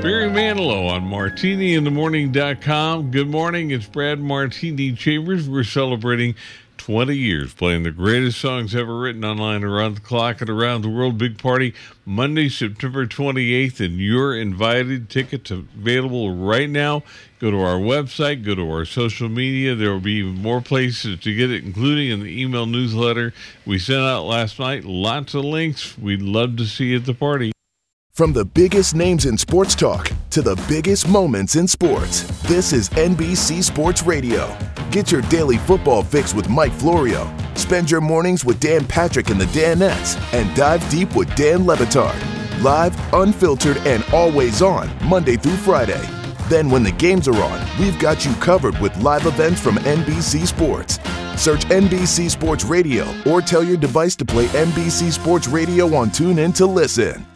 Barry Manilow on MartiniInTheMorning.com. Good morning, it's Brad Martini Chambers. We're celebrating 20 years playing the greatest songs ever written online around the clock and around the world. Big party Monday, September 28th, and you're invited. Tickets available right now. Go to our website, go to our social media. There will be even more places to get it, including in the email newsletter we sent out last night. Lots of links. We'd love to see you at the party. From the biggest names in sports talk to the biggest moments in sports, this is NBC Sports Radio. Get your daily football fix with Mike Florio. Spend your mornings with Dan Patrick and the Danettes, and dive deep with Dan Le Batard. Live, unfiltered, and always on, Monday through Friday. Then when the games are on, we've got you covered with live events from NBC Sports. Search NBC Sports Radio or tell your device to play NBC Sports Radio on TuneIn to listen.